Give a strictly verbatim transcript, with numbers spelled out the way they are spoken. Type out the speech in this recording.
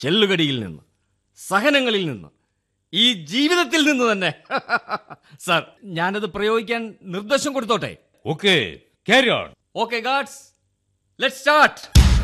ചെല്ലുകടിയിൽ നിന്ന്, സഹനങ്ങളിൽ നിന്ന്, ഈ ജീവിതത്തിൽ നിന്ന് തന്നെ. സാർ, ഞാനത് പ്രയോഗിക്കാൻ നിർദ്ദേശം കൊടുത്തോട്ടെ? Okay, carry on. Okay God's, let's start.